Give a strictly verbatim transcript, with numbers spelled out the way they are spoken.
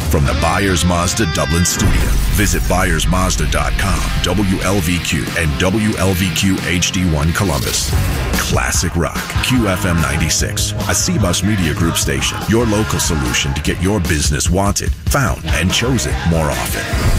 From the Byers Mazda Dublin studio, visit byers mazda dot com, W L V Q, and W L V Q H D one Columbus. Classic Rock, Q F M ninety-six, a C-Bus Media Group station. Your local solution to get your business wanted, found, and chosen more often.